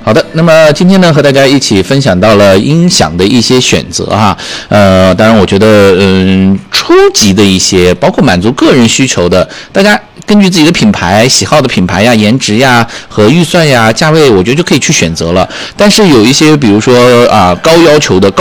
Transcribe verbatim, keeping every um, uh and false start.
好的，那么今天呢，和大家一起分享到了音响的一些选择哈，呃，当然我觉得，嗯、呃，初级的一些，包括满足个人需求的，大家根据自己的品牌、喜好的品牌呀、颜值呀和预算呀、价位，我觉得就可以去选择了。但是有一些，比如说啊、高要求的。